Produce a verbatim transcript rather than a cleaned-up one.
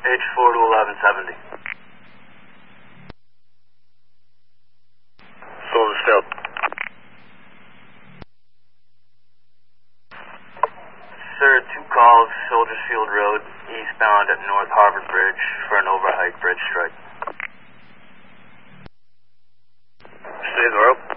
H four to eleven seventy. Soldier Stealth. Sir, two calls, Soldiers Field Road, eastbound at North Harvard Bridge for an overheight bridge strike. Stay the rope.